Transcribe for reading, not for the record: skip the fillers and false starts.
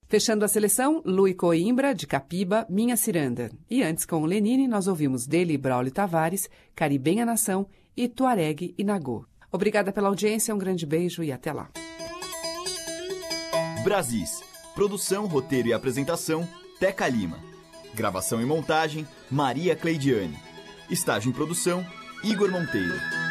Fechando a seleção, Lui Coimbra, de Capiba, Minha Ciranda. E antes, com o Lenine, nós ouvimos dele e Braulio Tavares, Caribenha Nação e Tuareg e Nagô. Obrigada pela audiência, um grande beijo e até lá. Brasis. Produção, roteiro e apresentação, Teca Lima. Gravação e montagem, Maria Cleidiane. Estágio em produção, Igor Monteiro.